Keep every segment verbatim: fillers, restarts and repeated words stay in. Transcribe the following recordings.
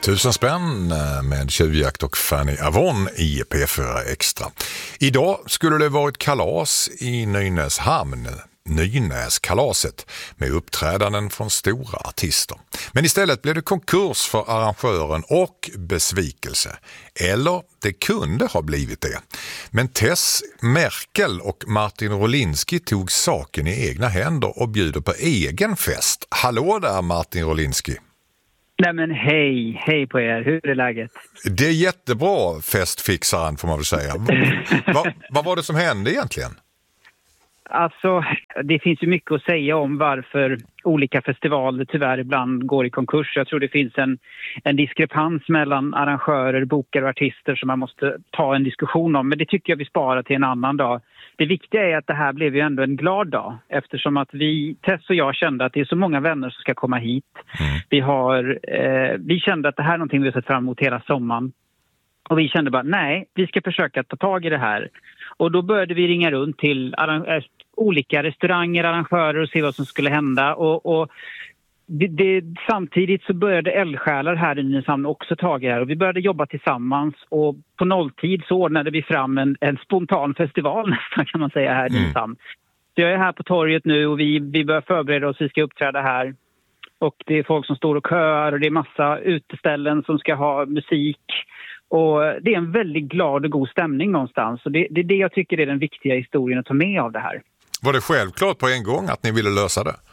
Tusen spänn med tjuvjakt och Fanny Avon i P fyra Extra. Idag skulle det varit kalas i Nynäshamn, Nynäskalaset, med uppträdanden från stora artister. Men istället blev det konkurs för arrangören och besvikelse. Eller det kunde ha blivit det. Men Tess Merkel och Martin Rolinski tog saken i egna händer och bjuder på egen fest. Hallå där Martin Rolinski! Nej men hej, hej på er. Hur är läget? Det är jättebra, festfixaren får man väl säga. Va, vad var det som hände egentligen? Alltså, det finns ju mycket att säga om varför olika festivaler tyvärr ibland går i konkurs. Jag tror det finns en, en diskrepans mellan arrangörer, bokare och artister som man måste ta en diskussion om. Men det tycker jag vi sparar till en annan dag. Det viktiga är att det här blev ju ändå en glad dag eftersom att vi, Tess och jag, kände att det är så många vänner som ska komma hit. Mm. Vi, har, eh, vi kände att det här är någonting vi har sett fram emot hela sommaren. Och vi kände bara, nej, vi ska försöka ta tag i det här. Och då började vi ringa runt till arrang- olika restauranger, arrangörer och se vad som skulle hända. Och, och det, det, samtidigt så började eldsjälar här i Nynäshamn också ta det här. Och vi började jobba tillsammans och på nolltid så ordnade vi fram en, en spontan festival nästan kan man säga här i Nynäshamn. Mm. Så jag är här på torget nu och vi, vi börjar förbereda oss, vi ska uppträda här. Och det är folk som står och köar och det är massa uteställen som ska ha musik. Och det är en väldigt glad och god stämning någonstans. Och det, det är det jag tycker är den viktiga historien att ta med av det här. Var det självklart på en gång att ni ville lösa det?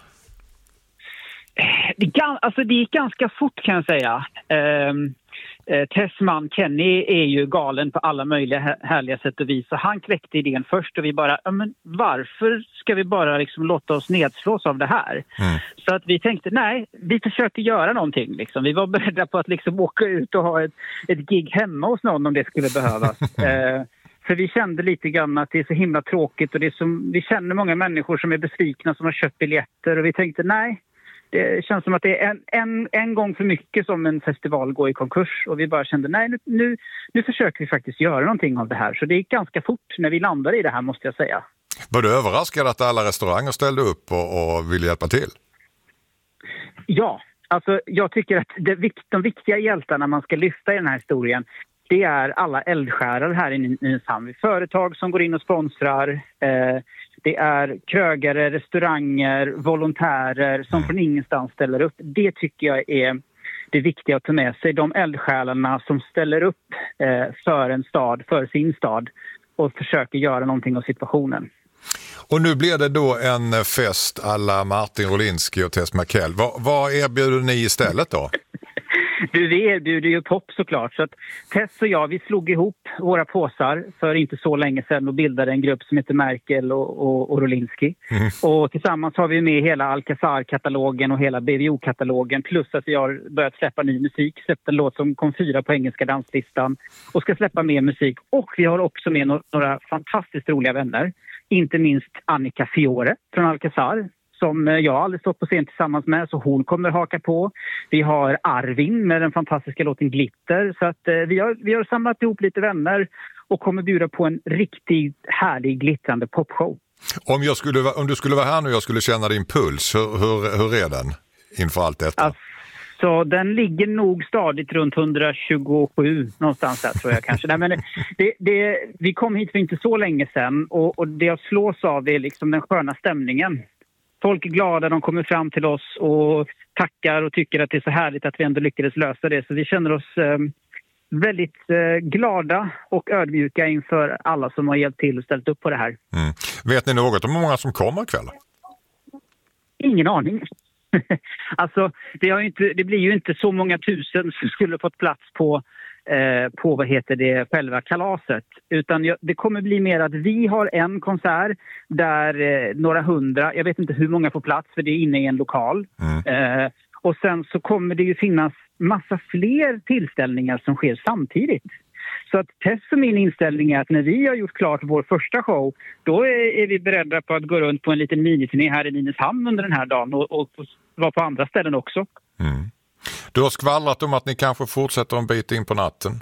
Det, alltså det gick ganska fort kan jag säga. Um, eh, Tess man Kenny är ju galen på alla möjliga härliga sätt och vis. Så han kläckte idén först och vi bara, men varför ska vi bara liksom låta oss nedslås av det här? Mm. Så att vi tänkte, nej, vi försökte göra någonting. Liksom. Vi var beredda på att liksom åka ut och ha ett, ett gig hemma hos någon om det skulle behövas. uh, För vi kände lite grann att det är så himla tråkigt och det är som, vi känner många människor som är besvikna som har köpt biljetter och vi tänkte nej, det känns som att det är en, en, en gång för mycket som en festival går i konkurs och vi bara kände nej nu, nu, nu försöker vi faktiskt göra någonting av det här så det gick ganska fort när vi landade i det här måste jag säga. Var du överraskad att alla restauranger ställde upp och, och ville hjälpa till? Ja, alltså jag tycker att det, de viktiga hjältarna man ska lyfta i den här historien det är alla eldsjälar här i Nynäshamn. Företag som går in och sponsrar. Eh, det är krögare, restauranger, volontärer som från ingenstans ställer upp. Det tycker jag är det viktiga att ta med sig. De eldsjälarna som ställer upp eh, för en stad, för sin stad och försöker göra någonting av situationen. Och nu blir det då en fest alla Martin Rolinski och Tess Merkel. Vad, vad erbjuder ni istället då? Du, vi erbjuder ju pop såklart. Så att Tess och jag, vi slog ihop våra påsar för inte så länge sedan och bildade en grupp som heter Merkel och, och, och Rolinski. Mm. Och tillsammans har vi med hela Alcazar-katalogen och hela B V O-katalogen. Plus att vi har börjat släppa ny musik. Släppt en låt som kom fyra på engelska danslistan. Och ska släppa mer musik. Och vi har också med några, några fantastiskt roliga vänner. Inte minst Annika Fiore från Alcazar. Som jag aldrig stått på scen tillsammans med, så hon kommer haka på. Vi har Arvin med den fantastiska låten Glitter. Så att eh, vi, har, vi har samlat ihop lite vänner och kommer bjuda på en riktigt härlig glittrande popshow. Om, jag skulle, om du skulle vara här nu och jag skulle känna din puls, hur, hur, hur är den inför allt detta? Alltså, så den ligger nog stadigt runt hundratjugosju någonstans där tror jag kanske. Nej, men det, det, vi kom hit för inte så länge sedan och, och det jag slås av är liksom den sköna stämningen. Folk är glada, de kommer fram till oss och tackar och tycker att det är så härligt att vi ändå lyckades lösa det. Så vi känner oss eh, väldigt eh, glada och ödmjuka inför alla som har hjälpt till och ställt upp på det här. Mm. Vet ni något om hur många som kommer ikväll? Ingen aning. alltså, det, har ju inte, det blir ju inte så många tusen som skulle fått plats på Eh, på vad heter det själva kalaset utan jag, det kommer bli mer att vi har en konsert där eh, några hundra, jag vet inte hur många får plats för det är inne i en lokal mm. eh, och sen så kommer det ju finnas massa fler tillställningar som sker samtidigt. Så att Tess och min inställning är att när vi har gjort klart vår första show då är, är vi beredda på att gå runt på en liten miniturné här i Nynäshamn under den här dagen och, och, och vara på andra ställen också. Mm. Du har skvallrat om att ni kanske fortsätter en bit in på natten.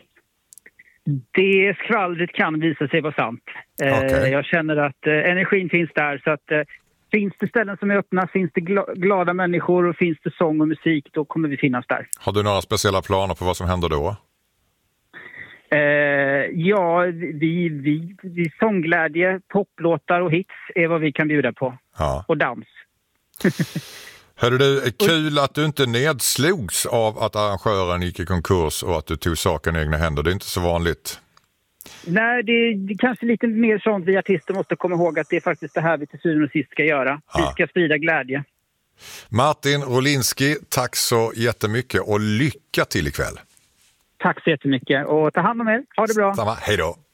Det skvallret kan visa sig vara sant. Okay. Jag känner att energin finns där så att Finns det ställen som är öppna, finns det gla- glada människor och finns det sång och musik, då kommer vi finnas där. Har du några speciella planer på vad som händer då? Eh, ja, vi, vi, vi sångglädje, poplåtar och hits är vad vi kan bjuda på. Ja. Och dans. Hörde du, kul att du inte nedslogs av att arrangören gick i konkurs och att du tog saken i egna händer. Det är inte så vanligt. Nej, det är, det är kanske lite mer sånt vi artister måste komma ihåg, att det är faktiskt det här vi till syvende och sist ska göra. Ja. Vi ska sprida glädje. Martin Rolinski, tack så jättemycket och lycka till ikväll. Tack så jättemycket och ta hand om er. Ha det bra. Samma, hej då.